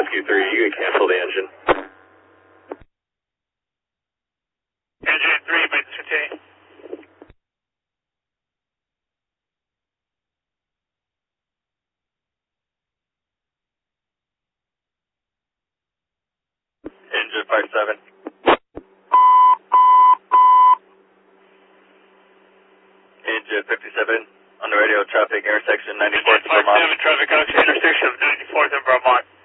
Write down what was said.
Rescue 3, you can cancel the engine. Engine 3, please continue. Engine 57. Engine 57 on the radio, traffic intersection 94th Engine and Vermont. 57, traffic connection intersection of 94th and Vermont.